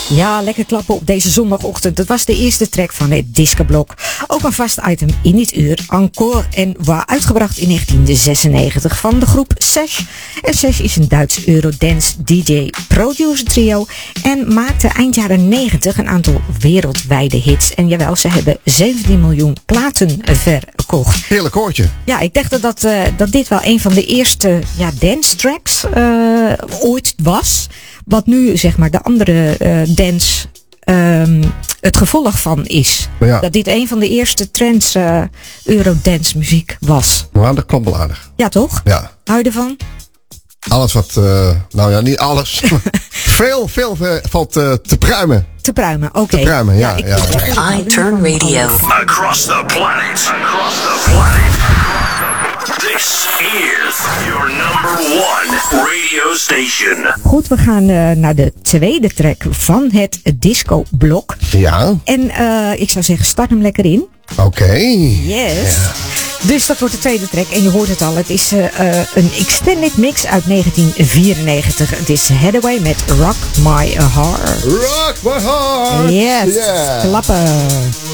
Ja, lekker klappen op deze zondagochtend. Dat was de eerste track van het discoblok. Ook een vast item in dit uur. Encore en uitgebracht in 1996 van de groep Sesh. En Sesh is een Duits Eurodance DJ producer trio. En maakte eind jaren 90 een aantal wereldwijde hits. En jawel, ze hebben 17 miljoen platen verkocht. Heerlijk koortje. Ja, ik dacht dat dit wel een van de eerste dance tracks ooit was. Wat nu zeg maar de andere dance het gevolg van is. Ja. Dat dit een van de eerste trends Eurodance muziek was. Nou, dat klopt wel aardig. Ja, toch? Ja. Hou je ervan? Alles wat, nou ja, niet alles. veel valt te pruimen. Te pruimen, oké. Te pruimen, ja. iTurn Radio. Across the planet. Across the planet. This is your number one radio station. Goed, we gaan naar de tweede track van het disco-blok. Ja. En ik zou zeggen, start hem lekker in. Oké. Yes. Ja. Dus dat wordt de tweede track. En je hoort het al. Het is een extended mix uit 1994. Het is Hathaway met Rock My Heart. Rock My Heart. Yes. Yeah. Klappen.